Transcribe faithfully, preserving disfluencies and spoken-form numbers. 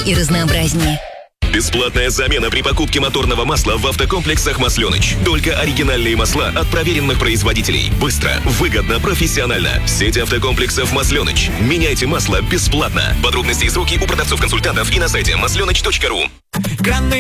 и разнообразнее. Бесплатная замена при покупке моторного масла в автокомплексах «Масленыч». Только оригинальные масла от проверенных производителей. Быстро, выгодно, профессионально. Сеть автокомплексов «Масленыч». Меняйте масло бесплатно. Подробности и сроки у продавцов-консультантов и на сайте масленыч точка ру.